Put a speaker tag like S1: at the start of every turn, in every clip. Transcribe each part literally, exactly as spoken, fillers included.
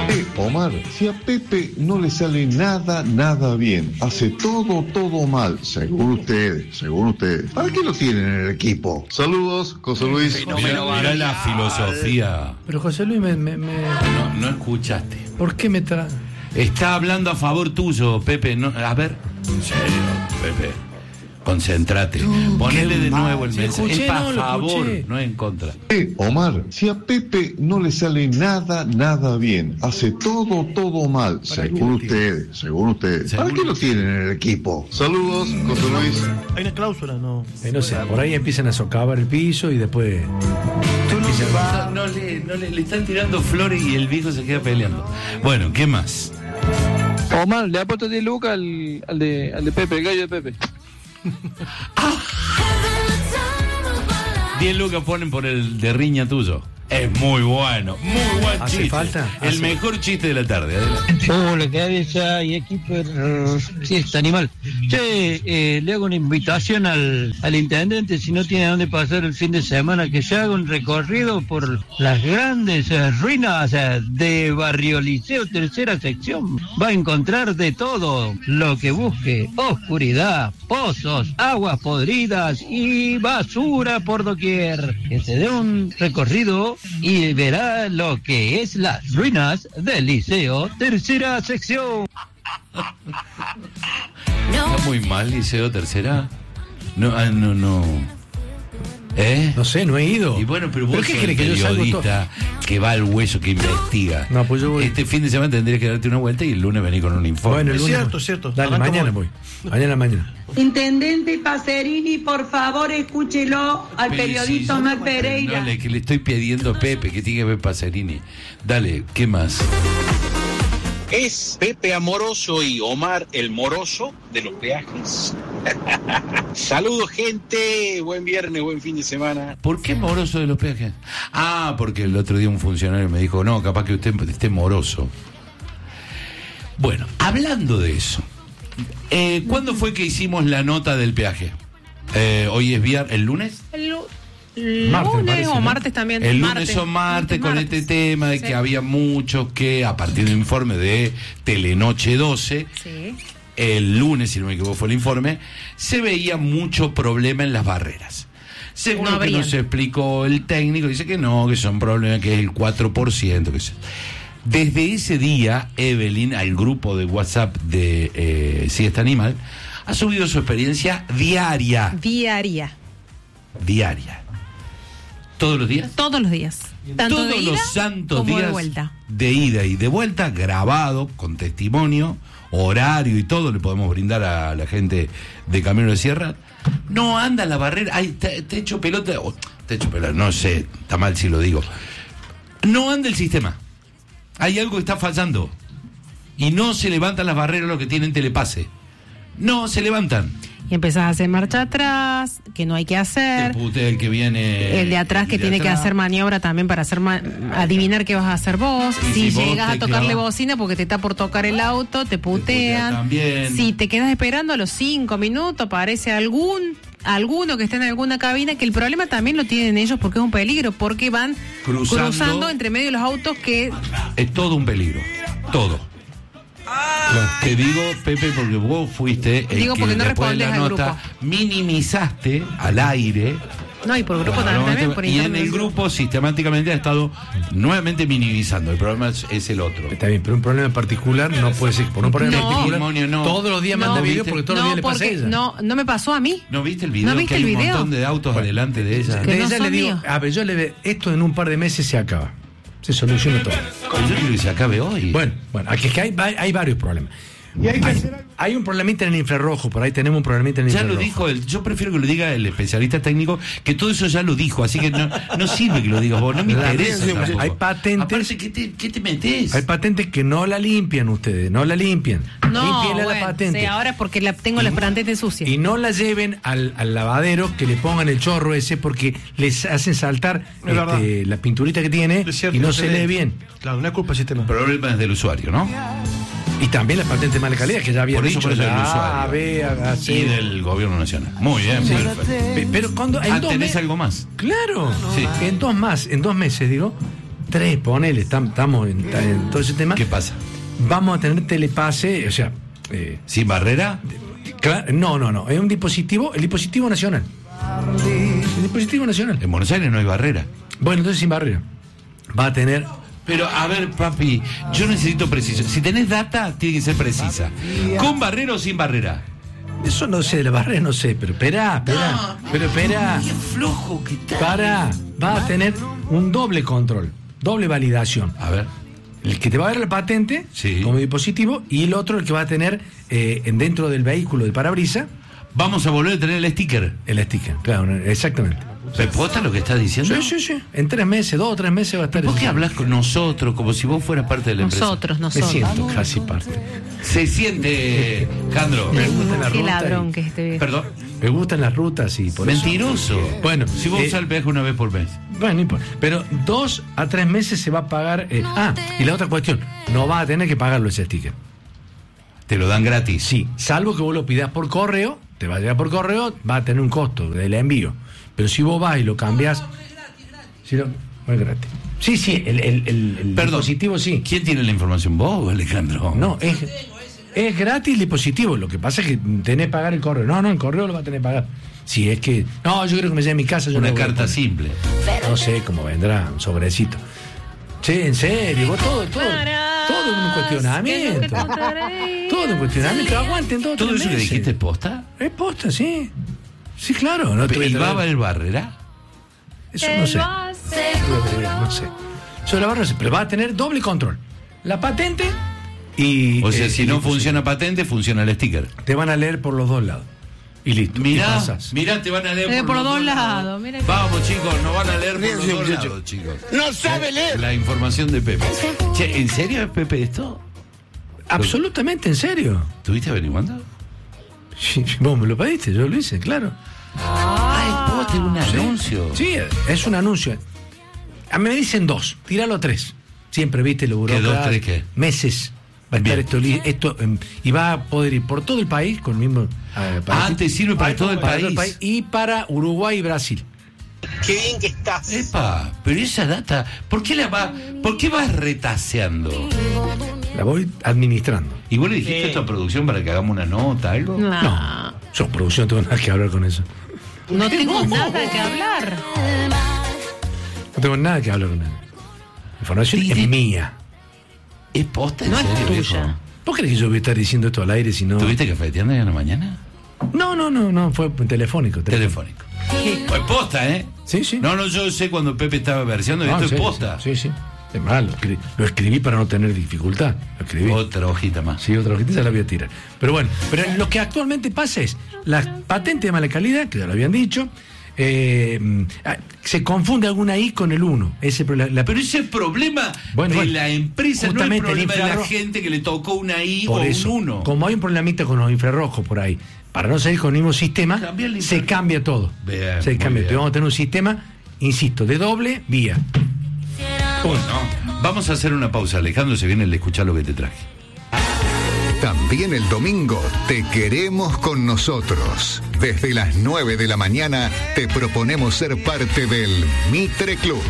S1: Eh, Omar, si a Pepe no le sale nada, nada bien, hace todo, todo mal, según ustedes, según ustedes, ¿para qué lo tienen en el equipo? Saludos, José Luis.
S2: Mirá, mirá la filosofía.
S3: Pero José Luis me... me, me...
S2: No, no escuchaste.
S3: ¿Por qué me trae?
S2: Está hablando a favor tuyo, Pepe. No, a ver. En serio, Pepe. Concéntrate. Ponele de nuevo el mensaje. Es para favor, no es en contra.
S1: Eh, Omar, si a Pepe no le sale nada, nada bien, hace todo, todo mal, según ustedes, según ustedes, ¿para qué lo tienen en el equipo? Saludos, José Luis.
S4: Hay una cláusula, ¿no?
S3: Eh, no sé, por ahí empiezan a socavar el piso y después...
S2: No, no, le, no le, le están tirando flores y el viejo se queda peleando. Bueno, ¿qué más?
S5: Omar, le apuesto diez lucas al, al, de, al de Pepe, el gallo de Pepe.
S2: diez lucas ponen por el de riña tuyo. Es muy bueno, muy buen
S3: ¿Hace
S2: chiste.
S3: falta?
S2: El
S3: ¿Hace?
S2: mejor chiste de la tarde. Adelante.
S5: Hola, cabeza y equipo fiesta animal. Che, eh, le hago una invitación al, al intendente, si no tiene dónde pasar el fin de semana, que se haga un recorrido por las grandes eh, ruinas eh, de Barrio Liceo, tercera sección. Va a encontrar de todo lo que busque: oscuridad, pozos, aguas podridas y basura por doquier. Que se dé un recorrido y verá lo que es las ruinas del Liceo, tercera sección.
S2: Está muy mal, Liceo, tercera. No, ah, no, no. ¿Eh?
S3: No sé, no he ido.
S2: Y bueno, pero vos
S3: ¿Pero qué
S2: sos
S3: crees,
S2: el
S3: que yo salgo
S2: periodista que va al hueso, que investiga.
S3: No, pues yo voy.
S2: Este fin de semana tendrías que darte una vuelta y el lunes venir con un informe.
S3: Bueno, el
S4: Es
S3: lunes-
S4: cierto, es cierto.
S3: Dale,
S4: Arranca
S3: mañana
S4: voy.
S3: voy. Mañana, mañana.
S6: Intendente Pacerini, por favor, escúchelo al
S2: Pero
S6: periodista
S2: si-
S6: Omar Pereira.
S2: No, le, que le estoy pidiendo a Pepe, que tiene que ver Pacerini. Dale, ¿qué más?
S7: ¿Es Pepe Amoroso y Omar el moroso de los peajes? Saludos, gente. Buen viernes, buen fin de semana.
S2: ¿Por qué moroso de los peajes? Ah, porque el otro día un funcionario me dijo, no, capaz que usted esté moroso. Bueno, hablando de eso, eh, ¿cuándo fue que hicimos la nota del peaje? Eh, hoy es viernes, ¿el lunes?
S8: El lu- lunes
S3: Martes, parece,
S8: o
S3: ¿no?
S8: martes también.
S2: El
S8: martes.
S2: lunes o martes con
S8: Martes.
S2: este tema de
S8: Sí.
S2: que había muchos que, a partir del informe de Telenoche doce,
S8: Sí.
S2: el lunes, si no me equivoco, fue el informe, se veía mucho problema en las barreras. Según
S8: No
S2: lo que
S8: habrían.
S2: nos explicó el técnico, dice que no, que son problemas, que es el cuatro por ciento. Que se... Desde ese día, Evelyn, al grupo de WhatsApp de eh, Siesta Animal, ha subido su experiencia diaria.
S8: Diaria.
S2: Diaria. ¿Todos los días?
S8: Todos los días. Tanto
S2: Todos
S8: de ida
S2: los santos
S8: como
S2: días
S8: de vuelta.
S2: de ida y de vuelta, grabado, con testimonio, horario y todo, le podemos brindar a la gente de Camino de Sierra. No anda la barrera, ay, te, te echo pelota, oh, te echo pelota, no sé, está mal si lo digo. No anda el sistema. Hay algo que está fallando. Y no se levantan las barreras los que tienen telepase. No se levantan.
S8: Y empezás a hacer marcha atrás, que no hay que hacer.
S2: Te putea el que viene.
S8: El de atrás que
S2: el de
S8: tiene que
S2: atrás.
S8: hacer maniobra también para hacer ma- adivinar qué vas a hacer vos.
S2: Y
S8: Si,
S2: si vos
S8: llegas
S2: te
S8: a tocarle
S2: clavas-
S8: bocina porque te está por tocar el auto, te putean.
S2: también.
S8: Si te quedas esperando a los cinco minutos, aparece algún alguno que esté en alguna cabina, que el problema también lo tienen ellos porque es un peligro, porque van
S2: Cruzando.
S8: cruzando entre medio de los autos que...
S2: Es todo un peligro. Todo. Te digo, Pepe, porque vos fuiste el
S8: Digo,
S2: que
S8: porque no
S2: después de
S8: respondes
S2: la
S8: al
S2: nota
S8: grupo.
S2: minimizaste al aire.
S8: No, y por grupo
S2: Claro,
S8: también, por
S2: y en
S8: internet.
S2: el grupo sistemáticamente ha estado nuevamente minimizando. El problema es, es el otro.
S3: Está bien, pero un problema en particular no puede ser. Por un problema
S8: No.
S3: particular,
S2: Testimonio, no.
S3: todos los días
S8: No.
S3: manda video
S2: ¿Viste?
S3: porque todos los
S8: No,
S3: días le pasa a
S8: porque
S3: ella.
S8: no, no me pasó a mí.
S2: ¿No viste el video?
S8: ¿No viste
S2: que hay
S8: el
S2: un
S8: video?
S2: montón de autos adelante de ella.
S8: Que
S3: De
S8: no
S3: ella
S8: son
S3: le digo,
S8: míos.
S3: a ver, yo le ve, esto en un par de meses se acaba. Se soluciona todo.
S2: Yo quiero que se acabe hoy.
S3: Bueno, bueno, aquí es que hay, hay, hay varios problemas. Hay, hay un problemita en el infrarrojo, por ahí tenemos un problemita en el
S2: Ya
S3: infrarrojo.
S2: lo dijo él. Yo prefiero que lo diga el especialista técnico, que todo eso ya lo dijo. Así que no, no sirve que lo digas vos. No me
S3: La-
S2: interesa.
S3: hay
S2: tampoco.
S3: patentes-
S2: Aparte, ¿qué te, qué te metes?
S3: Hay patentes que no la limpian ustedes, no la limpian.
S8: No,
S3: Límpienla
S8: bueno,
S3: la patente.
S8: sí, ahora es porque la, tengo la patente sucia.
S3: Y no la lleven al, al lavadero, que le pongan el chorro ese porque les hacen saltar
S4: Es verdad.
S3: este, la pinturita que tiene
S4: Es cierto,
S3: y no
S4: se
S3: se
S4: lee.
S3: lee bien.
S4: Claro, no es culpa del sistema.
S2: El problema es del usuario, ¿no?
S3: Y también la patente de mala calidad, que ya había
S2: Por
S3: dicho
S2: eso, por eso del
S3: A,
S2: usuario.
S3: B, A, C.
S2: Y del gobierno nacional. Muy bien, perfecto.
S3: Pe- Pero cuando en
S2: Ah,
S3: dos
S2: ¿tenés
S3: me-
S2: algo más?
S3: Claro,
S2: Sí.
S3: en dos más, en dos meses digo, tres, ponele, estamos en, en todo ese tema.
S2: ¿Qué pasa?
S3: Vamos a tener telepase, o sea... Eh,
S2: ¿Sin barrera?
S3: Claro, no, no, no, es un dispositivo, el dispositivo nacional. El dispositivo nacional.
S2: En Buenos Aires no hay barrera.
S3: Bueno, entonces sin barrera. Va a tener...
S2: Pero, a ver, papi, yo necesito preciso. Si tenés data, tiene que ser precisa. ¿Con barrera o sin barrera?
S3: Eso no sé, de la barrera no sé, pero espera, espera, no, pero espera.
S2: Qué flojo que está.
S3: Para, va a tener un doble control, doble validación.
S2: A ver.
S3: El que te va a dar la patente,
S2: sí,
S3: como dispositivo, y el otro el que va a tener eh, dentro del vehículo de parabrisas.
S2: Vamos a volver a tener el sticker.
S3: El sticker, claro, exactamente.
S2: ¿Me posta lo que estás diciendo?
S3: Sí, sí, sí. En tres meses, dos o tres meses va a estar.
S2: ¿Por qué hablas con nosotros como si vos fueras parte de la empresa?
S8: Nosotros, nosotros.
S3: Me siento casi parte.
S2: Se siente, Jandro.
S3: Me gustan las
S8: Qué
S3: rutas.
S8: ladrón
S3: y...
S8: que este viejo.
S2: Perdón.
S3: Me gustan las rutas y por
S2: Mentiroso.
S3: Eso. Bueno,
S2: si vos
S3: eh,
S2: usás el peaje una vez por mes.
S3: Bueno, no importa. Pero dos a tres meses se va a pagar. Eh, ah, y la otra cuestión, no vas a tener que pagarlo ese sticker.
S2: Te lo dan gratis.
S3: Sí, salvo que vos lo pidas por correo, te va a llegar por correo, va a tener un costo del envío. Pero si vos vas y lo cambias, si no, no es gratis. Sí, sí, el, el, el, el dispositivo sí.
S2: ¿Quién tiene la información? ¿Vos, Alejandro?
S3: No, es, es gratis el dispositivo. Lo que pasa es que tenés que pagar el correo. No, no, el correo lo va a tener que pagar. Si es que. No, yo creo que me lleve a mi casa. Yo
S2: Una
S3: no
S2: carta simple.
S3: No sé cómo vendrá, un sobrecito. Che, en serio, vos todo, todo. Todo es un cuestionamiento. Todo es un cuestionamiento. Aguanten todo.
S2: ¿Todo eso que dijiste es posta?
S3: Es posta, sí. Sí, claro. No
S2: ¿Y va a haber barrera?
S3: Eso no sé. No sé. Sobre la barrera, pero va a tener doble control. La patente y.
S2: O sea,
S3: eh,
S2: si no funciona patente, funciona el sticker.
S3: Te van a leer por los dos lados. Y listo.
S2: Mirá, mirá, te van a leer
S8: eh,
S2: por,
S8: por
S2: los dos lados.
S8: lados. Mira
S2: Vamos, chicos, nos van a leer por los dos lados, chicos.
S7: No sabe leer.
S2: La información de Pepe. Che, ¿en serio es Pepe esto?
S3: Absolutamente, en serio.
S2: ¿Estuviste averiguando?
S3: Sí, vos me lo pediste, yo lo hice, claro.
S2: Ay, vos tenés un anuncio.
S3: Sí, es un anuncio. A mí me dicen dos, tíralo a tres. Siempre, viste, lo
S2: ¿Qué dos, tres qué?
S3: Meses. Va a estar
S2: Bien.
S3: esto, li- esto eh, y va a poder ir por todo el país con el mismo. Eh,
S2: Ah, te sirve para
S3: Ah,
S2: todo el
S3: para
S2: país.
S3: y para Uruguay y Brasil.
S7: Qué bien que estás.
S2: Epa, pero esa data, ¿por qué la va, por qué vas retaseando?
S3: La voy administrando.
S2: ¿Y vos le dijiste esto a producción para que hagamos una nota, algo?
S8: No.
S3: No, yo producción no tengo nada que hablar con eso.
S8: No tengo nada que hablar.
S3: No tengo nada que hablar con eso. La información
S2: Sí,
S3: es
S2: sí.
S3: mía.
S2: ¿Es posta en
S8: No es
S2: serio,
S8: tuya.
S2: viejo?
S3: ¿Vos crees que yo voy a estar diciendo esto al aire si no?
S2: ¿Tuviste cafeteando en la mañana?
S3: No, no, no, no, fue telefónico.
S2: Telefónico. Pues posta, ¿eh?
S3: Sí, sí.
S2: No, no, yo sé cuando Pepe estaba verseando,
S3: No,
S2: esto
S3: sí,
S2: es posta.
S3: Sí, sí. Es malo. Lo, escri- lo escribí para no tener dificultad. Lo escribí.
S2: Otra hojita más.
S3: Sí, otra hojita se la voy a tirar. Pero bueno, pero lo que actualmente pasa es la patente de mala calidad, que ya lo habían dicho, eh, se confunde alguna I con el uno. Ese, la, la,
S2: Pero ese es el problema
S3: Bueno,
S2: de
S3: bueno.
S2: la empresa, no el
S3: Justamente
S2: problema
S3: el
S2: de la
S3: infrarrojo.
S2: gente que le tocó una I
S3: por
S2: o
S3: eso,
S2: un uno.
S3: como hay un problemita con los infrarrojos por ahí, para no salir con el mismo sistema,
S2: Cambia el
S3: se
S2: infrarrojo.
S3: cambia todo.
S2: Bien,
S3: se
S2: muy
S3: cambia.
S2: bien.
S3: Vamos a tener un sistema, insisto, de doble vía.
S2: Bueno, vamos a hacer una pausa. Alejandro, se viene el de escuchar lo que te traje.
S9: También el domingo te queremos con nosotros. Desde las nueve de la mañana te proponemos ser parte del Mitre Club.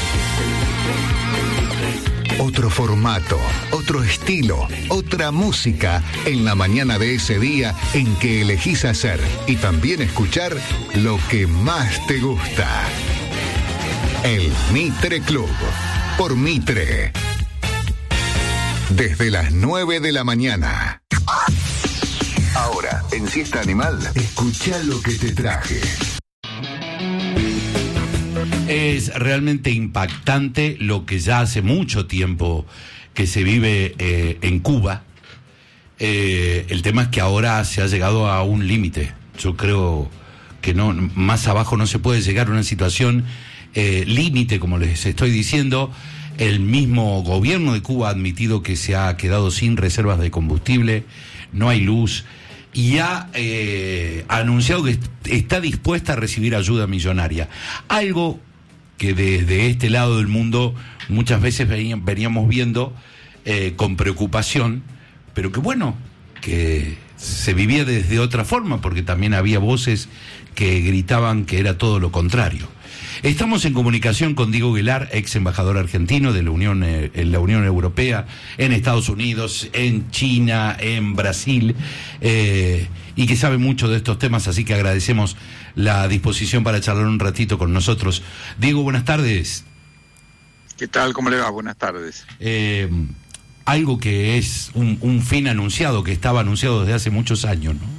S9: Otro formato, otro estilo, otra música en la mañana de ese día en que elegís hacer y también escuchar lo que más te gusta. El Mitre Club, por Mitre. Desde las nueve de la mañana. Ahora, en Siesta Animal, escucha lo que te traje.
S2: Es realmente impactante lo que ya hace mucho tiempo que se vive eh, en Cuba. Eh, el tema es que ahora se ha llegado a un límite. Yo creo que no, más abajo no se puede llegar a una situación eh, límite, como les estoy diciendo. El mismo gobierno de Cuba ha admitido que se ha quedado sin reservas de combustible, no hay luz, y ha eh, anunciado que está dispuesta a recibir ayuda millonaria. Algo que desde este lado del mundo muchas veces veníamos viendo eh, con preocupación, pero que bueno, que se vivía desde otra forma, porque también había voces que gritaban que era todo lo contrario. Estamos en comunicación con Diego Aguilar, ex embajador argentino de la Unión, eh, en la Unión Europea, en Estados Unidos, en China, en Brasil, eh, y que sabe mucho de estos temas, así que agradecemos la disposición para charlar un ratito con nosotros. Diego, buenas tardes.
S10: ¿Qué tal? ¿Cómo le va? Buenas tardes.
S2: Eh, algo que es un, un fin anunciado, que estaba anunciado desde hace muchos años, ¿no?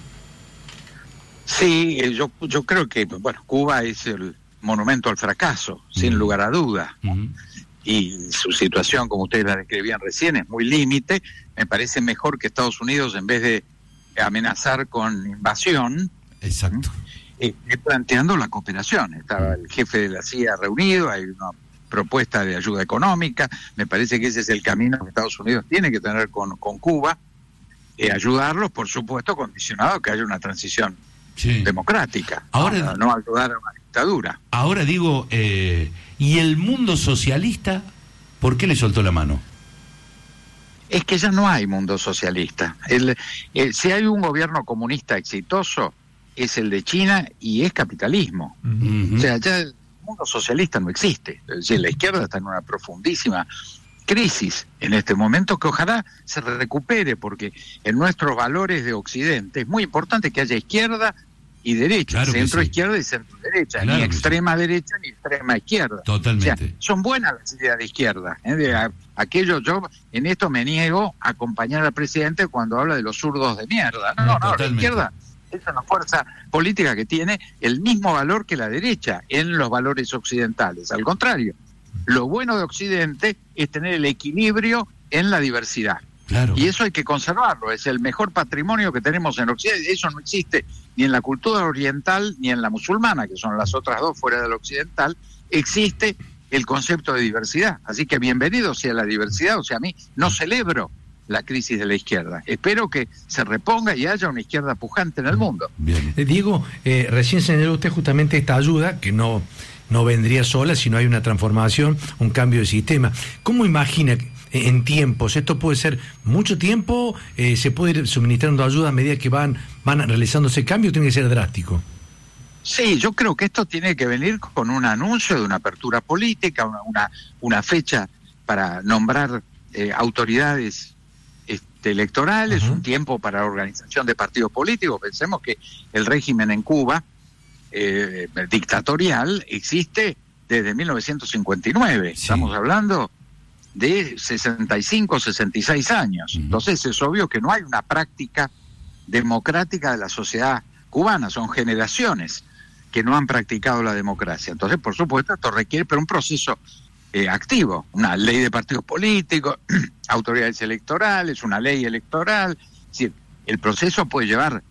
S10: Sí, yo, yo creo que, bueno, Cuba es el monumento al fracaso, uh-huh. sin lugar a duda. Uh-huh. Y su situación, como ustedes la describían recién, es muy límite. Me parece mejor que Estados Unidos, en vez de amenazar con invasión,
S2: exacto,
S10: eh, eh, planteando la cooperación. Estaba el jefe de la C I A reunido, hay una propuesta de ayuda económica. Me parece que ese es el camino que Estados Unidos tiene que tener con, con Cuba. Eh, ayudarlos, por supuesto, condicionado a que haya una transición sí. democrática. Ahora, no, no ayudar a una dictadura.
S2: Ahora digo, eh, ¿y el mundo socialista por qué le soltó la mano?
S10: Es que ya no hay mundo socialista. El, el, si hay un gobierno comunista exitoso, es el de China y es capitalismo. Uh-huh. O sea, ya el mundo socialista no existe. Es decir, la izquierda está en una profundísima crisis en este momento que ojalá se recupere, porque en nuestros valores de Occidente es muy importante que haya izquierda y derecha, claro centro sí. izquierda y centro derecha, claro ni extrema sí. derecha ni extrema izquierda.
S2: Totalmente.
S10: O sea, son buenas las ideas de izquierda. ¿eh? De a, aquello, yo en esto me niego a acompañar al presidente cuando habla de los zurdos de mierda. No, no, no, la izquierda es una fuerza política que tiene el mismo valor que la derecha en los valores occidentales. Al contrario, lo bueno de Occidente es tener el equilibrio en la diversidad.
S2: Claro.
S10: Y eso hay que conservarlo, es el mejor patrimonio que tenemos en Occidente. Eso no existe ni en la cultura oriental ni en la musulmana, que son las otras dos fuera del occidental. Existe el concepto de diversidad. Así que bienvenido sea la diversidad. O sea, a mí no celebro la crisis de la izquierda. Espero que se reponga y haya una izquierda pujante en el mundo.
S3: Bien. Eh, Diego, eh, recién señaló usted justamente esta ayuda que no, no vendría sola si no hay una transformación, un cambio de sistema. ¿Cómo imagina en tiempos? ¿Esto puede ser mucho tiempo? Eh, ¿Se puede ir suministrando ayuda a medida que van, van realizándose cambios o tiene que ser drástico?
S10: Sí, yo creo que esto tiene que venir con un anuncio de una apertura política, una, una, una fecha para nombrar eh, autoridades este, electorales, uh-huh. un tiempo para la organización de partidos políticos. Pensemos que el régimen en Cuba, eh, dictatorial, existe desde mil novecientos cincuenta y nueve. Sí. Estamos hablando de sesenta y cinco, sesenta y seis años. Uh-huh. Entonces es obvio que no hay una práctica democrática de la sociedad cubana, son generaciones que no han practicado la democracia. Entonces, por supuesto, esto requiere pero un proceso eh, activo, una ley de partidos políticos, autoridades electorales, una ley electoral. Es decir, el proceso puede llevar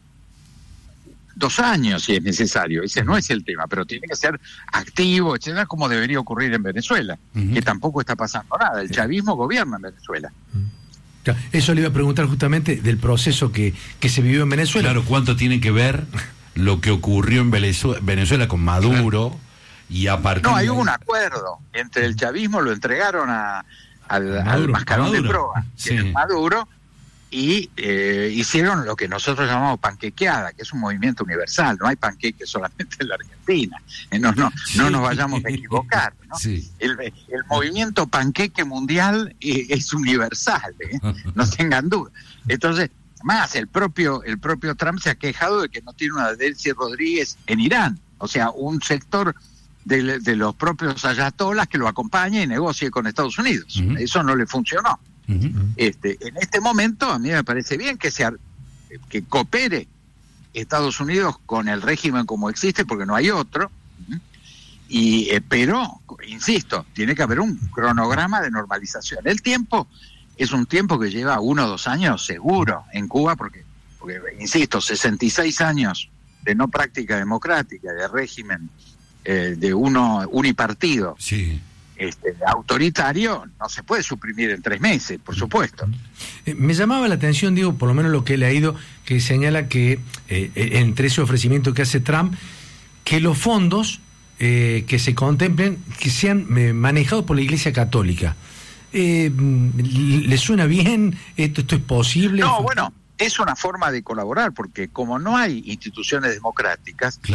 S10: dos años si es necesario, ese no es el tema, pero tiene que ser activo, etcétera, como debería ocurrir en Venezuela, uh-huh. que tampoco está pasando nada. El chavismo gobierna en Venezuela.
S3: Uh-huh. Eso le iba a preguntar justamente del proceso que, que se vivió en Venezuela.
S2: Claro, ¿cuánto tiene que ver lo que ocurrió en Venezuela con Maduro? Claro. Y a partir
S10: no, hay un acuerdo entre el chavismo, lo entregaron a, al, Maduro, al mascarón de proa, sí. que es Maduro, y eh, hicieron lo que nosotros llamamos panquequeada, que es un movimiento universal. No hay panqueques solamente en la Argentina. Eh, no, no, sí. no nos vayamos a equivocar, ¿no? Sí. El, el movimiento panqueque mundial eh, es universal, ¿eh? No tengan duda. Entonces, más el propio el propio Trump se ha quejado de que no tiene una Delcy Rodríguez en Irán. O sea, un sector de, de los propios ayatolas que lo acompañe y negocie con Estados Unidos. Uh-huh. Eso no le funcionó. Uh-huh. Este, en este momento a mí me parece bien que sea que coopere Estados Unidos con el régimen como existe, porque no hay otro. Uh-huh. Y eh, pero insisto, tiene que haber un cronograma de normalización. El tiempo es un tiempo que lleva uno o dos años seguro en Cuba, porque, porque insisto, sesenta y seis años de no práctica democrática, de régimen eh, de uno unipartido.
S2: Sí.
S10: Este, autoritario no se puede suprimir en tres meses, por supuesto.
S3: Eh, me llamaba la atención, digo, por lo menos lo que he leído, que señala que eh, entre ese ofrecimiento que hace Trump, que los fondos eh, que se contemplen, que sean eh, manejados por la Iglesia Católica. Eh, ¿Le suena bien? ¿Esto, esto es posible?
S10: No, bueno, es una forma de colaborar, porque como no hay instituciones democráticas,
S2: claro.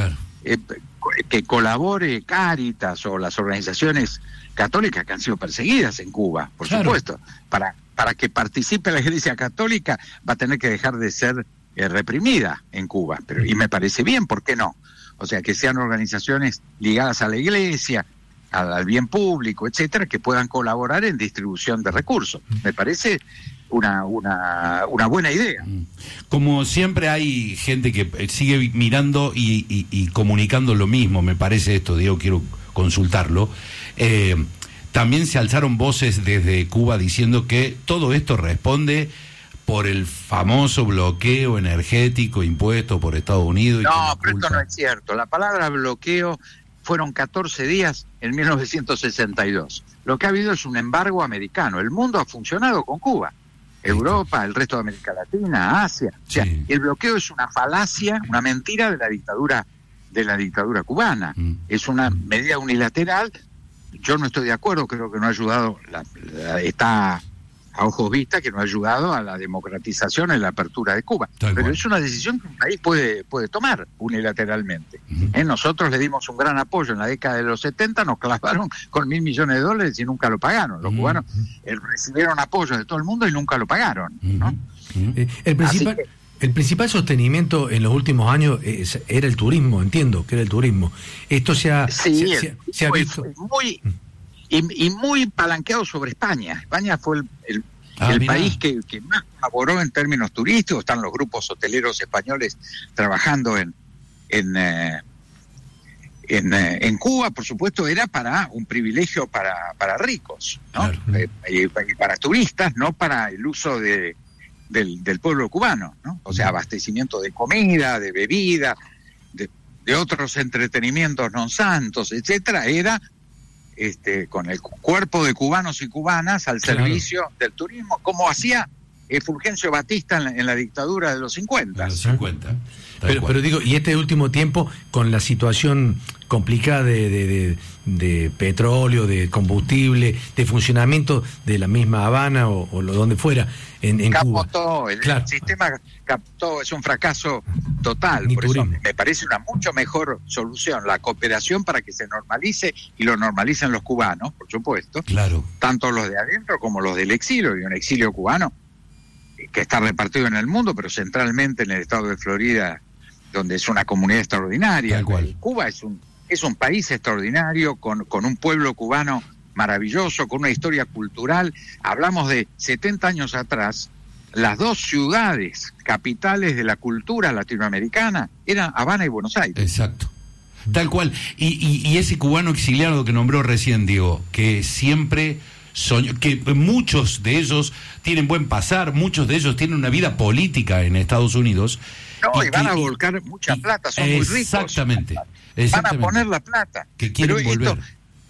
S10: eh, que colabore Cáritas o las organizaciones católicas que han sido perseguidas en Cuba, por claro. supuesto. Para, para que participe la Iglesia Católica va a tener que dejar de ser eh, reprimida en Cuba. Pero, y me parece bien, ¿por qué no? O sea, que sean organizaciones ligadas a la Iglesia, al, al bien público, etcétera, que puedan colaborar en distribución de recursos. Me parece una, una, una buena idea.
S2: Como siempre hay gente que sigue mirando y, y, y comunicando lo mismo, me parece esto, Diego, quiero consultarlo. Eh, también se alzaron voces desde Cuba diciendo que todo esto responde por el famoso bloqueo energético impuesto por Estados Unidos.
S10: No, y pero esto no es cierto. La palabra bloqueo fueron catorce días en mil novecientos sesenta y dos. Lo que ha habido es un embargo americano. El mundo ha funcionado con Cuba. Europa, el resto de América Latina, Asia. O sea, sí. El bloqueo es una falacia, una mentira de la dictadura, de la dictadura cubana. Mm. Es una medida unilateral. Yo no estoy de acuerdo, creo que no ha ayudado, la, la, está a ojos vistas que no ha ayudado a la democratización en la apertura de Cuba. Tal Pero cual. Es una decisión que un país puede, puede tomar unilateralmente. Uh-huh. ¿Eh? Nosotros le dimos un gran apoyo en la década de los setenta, nos clavaron con mil millones de dólares y nunca lo pagaron. Los uh-huh. cubanos eh, recibieron apoyo de todo el mundo y nunca lo pagaron. ¿No?
S3: Uh-huh. Eh, el principal... Que, El principal sostenimiento en los últimos años es, era el turismo, entiendo que era el turismo. Esto se ha,
S10: sí,
S3: se, se, se ha visto.
S10: Muy, y, y muy palanqueado sobre España. España fue el, el, ah, el país que, que más colaboró en términos turísticos. Están los grupos hoteleros españoles trabajando en en, eh, en, eh, en Cuba, por supuesto, era para un privilegio para, para ricos, ¿no? Claro. Eh, y para turistas, no para el uso de Del, del pueblo cubano, ¿no? O sea, abastecimiento de comida, de bebida, de, de otros entretenimientos non santos, etcétera, era este con el cuerpo de cubanos y cubanas al claro. servicio del turismo, como hacía eh, Fulgencio Batista en la, en la dictadura de los cincuenta.
S2: De los cincuenta.
S3: Pero, pero digo, y este último tiempo, con la situación complicada de, de, de, de petróleo, de combustible, de funcionamiento de la misma Habana o, o lo donde fuera, en, en
S10: Cuba.
S3: Capotó,
S10: el, claro. el sistema captó, es un fracaso total. Ni por turismo. Eso me parece una mucho mejor solución, la cooperación para que se normalice, y lo normalicen los cubanos, por supuesto.
S2: Claro.
S10: Tanto los de adentro como los del exilio, y un exilio cubano que está repartido en el mundo, pero centralmente en el estado de Florida, donde es una comunidad extraordinaria.
S2: Tal cual.
S10: Cuba es un es un país extraordinario, con, con un pueblo cubano maravilloso, con una historia cultural. Hablamos de setenta años atrás, las dos ciudades capitales de la cultura latinoamericana eran Habana y Buenos Aires.
S2: Exacto. Tal cual. Y, y, y ese cubano exiliado que nombró recién, Diego, que siempre soñó, que muchos de ellos tienen buen pasar, muchos de ellos tienen una vida política en Estados Unidos.
S10: No, y, y van que, a volcar mucha y, plata, son muy ricos.
S2: Exactamente.
S10: Van a poner la plata.
S2: Que quieren
S10: pero
S2: volver.
S10: Esto,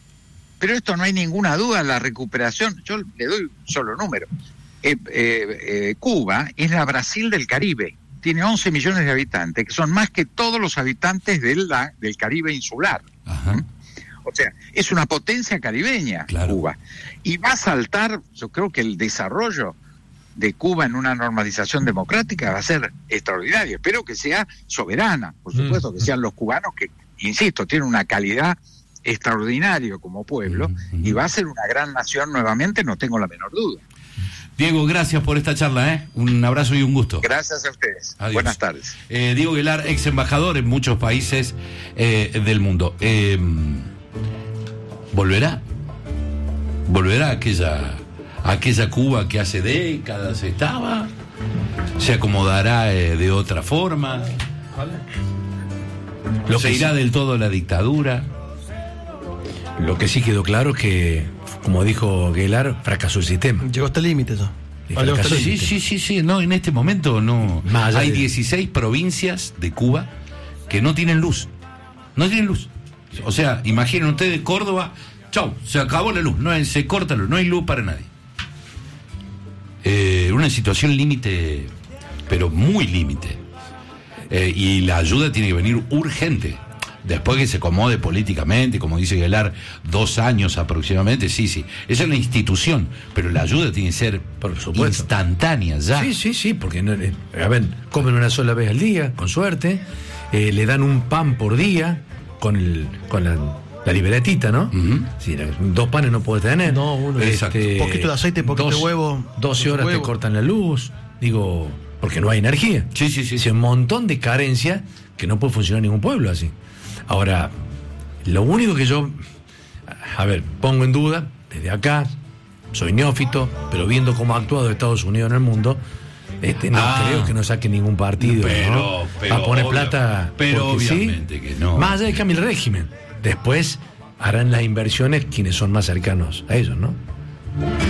S10: pero esto no hay ninguna duda, la recuperación, yo le doy un solo número. Eh, eh, eh, Cuba es la Brasil del Caribe, tiene once millones de habitantes, que son más que todos los habitantes de la, del Caribe insular.
S2: Ajá.
S10: ¿Mm? O sea, es una potencia caribeña, claro. Cuba. Y va a saltar, yo creo que el desarrollo de Cuba en una normalización democrática va a ser extraordinario. Espero que sea soberana, por supuesto, mm. que sean los cubanos que, insisto, tienen una calidad extraordinaria como pueblo, mm. y va a ser una gran nación nuevamente, no tengo la menor duda.
S2: Diego, gracias por esta charla, ¿eh? Un abrazo y un gusto.
S10: Gracias a ustedes.
S2: Adiós.
S10: Buenas tardes.
S2: Eh, Diego Aguilar, ex embajador en muchos países eh, del mundo. Eh, ¿Volverá? ¿Volverá aquella... aquella Cuba que hace décadas estaba? ¿Se acomodará eh, de otra forma? Lo ¿Se irá sí. del todo a la dictadura?
S3: Lo que sí quedó claro es que, como dijo Aguilar, fracasó el sistema.
S4: Llegó hasta el límite eso.
S2: Sí, sí, sí, sí, no, en este momento no. Hay de... dieciséis provincias de Cuba que no tienen luz. No tienen luz. O sea, imaginen ustedes Córdoba, chau, se acabó la luz, no hay, se corta la luz, no hay luz para nadie. Eh, una situación límite, pero muy límite. Eh, y la ayuda tiene que venir urgente. Después que se acomode políticamente, como dice Guelar, dos años aproximadamente, sí, sí. Esa es una institución, pero la ayuda tiene que ser
S3: por supuesto
S2: instantánea ya.
S3: Sí, sí, sí, porque no, eh, a ver, comen una sola vez al día, con suerte, eh, le dan un pan por día con el con la, la libretita, ¿no? Uh-huh. Sí, dos panes no puedes tener.
S4: No, uno.
S3: Este,
S4: poquito de aceite, poquito
S3: dos,
S4: de huevo.
S3: doce horas huevo. Te cortan la luz, digo, porque no hay energía.
S2: Sí, sí, sí.
S3: Es un montón de carencia que no puede funcionar ningún pueblo así. Ahora, lo único que yo, a ver, pongo en duda, desde acá, soy neófito, pero viendo cómo ha actuado Estados Unidos en el mundo, este, no ah, creo que no saque ningún partido,
S2: pero,
S3: ¿no?
S2: pero
S3: a poner
S2: obvio,
S3: plata,
S2: pero obviamente
S3: sí,
S2: que no.
S3: Más allá de cambio el régimen, después harán las inversiones quienes son más cercanos a ellos, ¿no?